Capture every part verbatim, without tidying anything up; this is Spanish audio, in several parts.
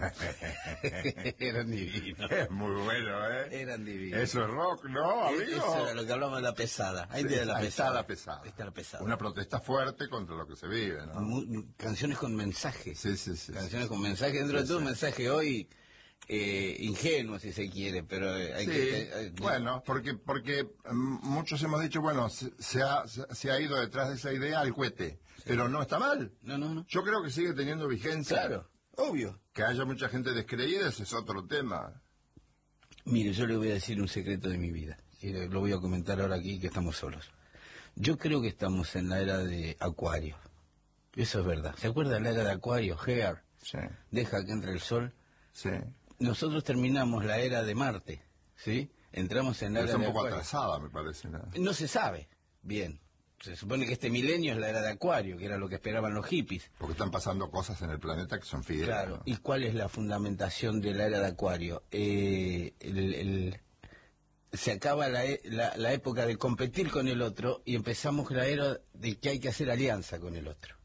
Eran divinos. Es muy bueno, ¿eh? Eran divinos. Eso es rock, ¿no, amigo? Eso era lo que hablamos de la pesada. Ahí, Sí, tiene la ahí pesada. está la pesada. Ahí está la pesada. Una protesta fuerte contra lo que se vive, ¿no? Mu- canciones con mensaje. Sí, sí, sí. Canciones sí, con sí. mensaje. Dentro Sí, de todo, un sí. mensaje hoy eh, ingenuo, si se quiere, pero eh, hay Sí, que... eh, bueno, porque porque mm, muchos hemos dicho, bueno, se, se ha, se, se ha ido detrás de esa idea al cohete, pero no está mal. No, no, no. Yo creo que sigue teniendo vigencia. Claro, obvio. Que haya mucha gente descreída, ese es otro tema. Mire, yo le voy a decir un secreto de mi vida, y lo voy a comentar ahora aquí que estamos solos. Yo creo que estamos en la era de Acuario. Eso es verdad. ¿Se acuerda de la era de Acuario? Hair. Sí, Deja que entre el sol. sí. Nosotros terminamos la era de Marte, ¿sí? Entramos en la Pero era está un de poco Acuario. atrasada, me parece. ¿no? No se sabe bien. Se supone que este milenio es la era de Acuario, que era lo que esperaban los hippies. Porque están pasando cosas en el planeta que son fieles. Claro. ¿no? ¿Y cuál es la fundamentación de la era de Acuario? Eh, el, el- se acaba la, e- la, la época de competir con el otro y empezamos la era de que hay que hacer alianza con el otro.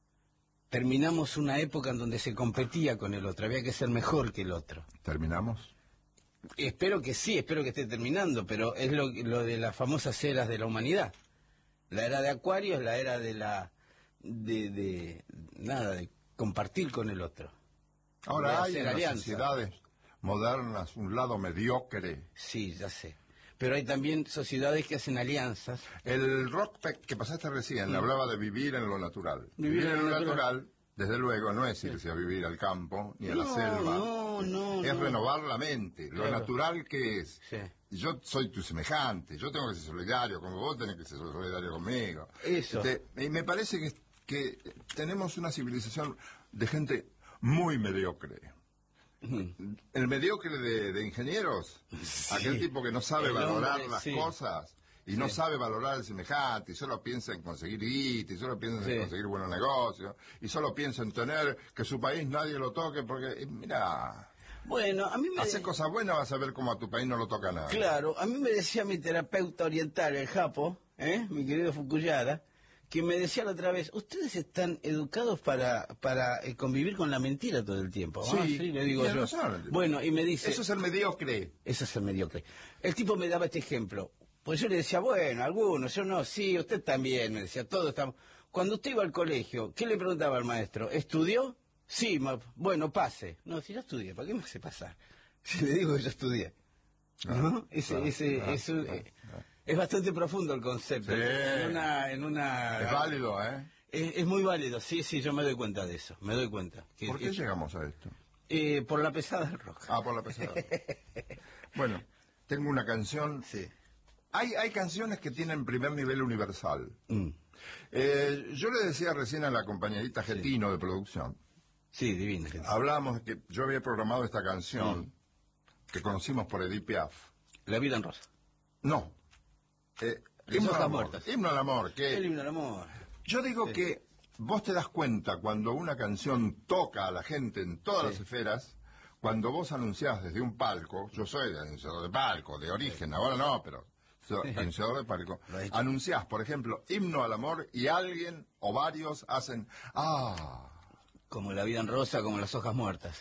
Terminamos una época en donde se competía con el otro, había que ser mejor que el otro. ¿Terminamos? Espero que sí, espero que esté terminando, pero es lo, lo de las famosas eras de la humanidad. La era de Acuario es la era de la... de, de nada, de compartir con el otro. De Ahora hay hacer en las alianza. sociedades modernas un lado mediocre. Sí, ya sé. Pero hay también sociedades que hacen alianzas. El rock pe- que pasaste recién Mm. hablaba de vivir en lo natural. Vivir en lo natural, desde luego, no es irse a vivir al campo ni a la No, selva. no, no, es no. renovar la mente. Lo Claro. natural que es. Sí. Yo soy tu semejante, yo tengo que ser solidario, como vos tenés que ser solidario conmigo. Eso. Este, y me parece que, que tenemos una civilización de gente muy mediocre. Mm. El mediocre de, de ingenieros, Sí. aquel tipo que no sabe El valorar hombre, las sí. cosas y Sí. no sabe valorar el semejante, y solo piensa en conseguir guita, y solo piensa Sí. en conseguir buenos negocios, y solo piensa en tener que su país nadie lo toque, porque, eh, mira, Bueno, a mí me... hace cosas buenas, vas a ver cómo a tu país no lo toca nada. Claro, a mí me decía mi terapeuta oriental, el Japo, ¿eh? Mi querido Fukuyara, que me decía la otra vez, ustedes están educados para para eh, convivir con la mentira todo el tiempo. Sí, Ah, sí, le digo tiene yo. razón. Bueno, y me dice... Eso es el mediocre. Eso es el mediocre. El tipo me daba este ejemplo. Pues yo le decía, bueno, algunos, yo no, sí, usted también, me decía, todos estamos... Cuando usted iba al colegio, ¿qué le preguntaba al maestro? ¿Estudió? Sí, ma... bueno, pase. No, si yo estudié, ¿para qué me hace pasar? Si le digo que yo estudié. ¿No? Ese, claro, ese, claro, es, un- claro, eh, claro. es bastante profundo el concepto. Sí. En una... En una Es válido, ¿eh? Es, es muy válido, sí, sí, yo me doy cuenta de eso, me doy cuenta. Que, ¿Por qué es- llegamos a esto? eh, por la pesada del rock. Ah, por la pesada. Bueno, tengo una canción. Sí. Hay, hay canciones que tienen primer nivel universal. Mm. Eh, yo le decía recién a la compañerita Getino de producción, Sí, divina. hablábamos de que yo había programado esta canción Mm. que conocimos por Edith Piaf. La vida en rosa. No. Eh, Las himno al hojas amor. muertas. Himno al amor. Que El himno al amor. yo digo Sí. que vos te das cuenta cuando una canción toca a la gente en todas Sí. las esferas, cuando vos anunciás desde un palco, yo soy anunciador de palco, de origen, ahora no, pero soy Sí. anunciador de palco, Lo ha hecho. anunciás, por ejemplo, himno al amor y alguien o varios hacen, ah, Como la vida en rosa, como las hojas muertas.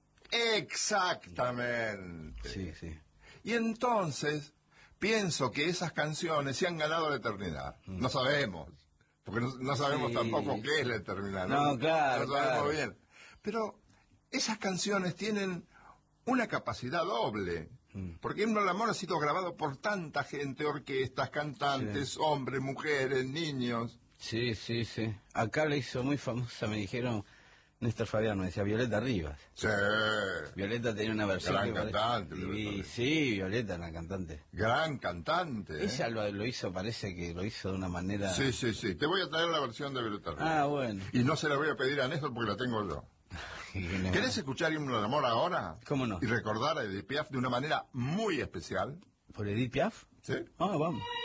exactamente. Sí, sí. Y entonces pienso que esas canciones se han ganado la eternidad. No sabemos, porque no, no sabemos Sí. tampoco qué es la eternidad. No, claro, No sabemos claro. bien. Pero esas canciones tienen una capacidad doble. Mm. Porque Himno al Amor ha sido grabado por tanta gente, orquestas, cantantes, Sí. hombres, mujeres, niños. Sí, sí, sí. Acá la hizo muy famosa, me dijeron, Néstor Fabián, me decía Violeta Rivas. Sí, Violeta tenía una versión Gran que parece- cantante, y- Violeta Rivas. sí, Violeta, la cantante. gran cantante. ¿eh? Ella lo, lo hizo, parece que lo hizo de una manera... Sí, sí, sí. Te voy a traer la versión de Violeta Rivas. Ah, bueno. Y no se la voy a pedir a Néstor porque la tengo yo. ¿Querés escuchar Himno al Amor ahora? ¿Cómo no? Y recordar a Edith Piaf de una manera muy especial. ¿Por Edith Piaf? ¿Sí? Ah, vamos.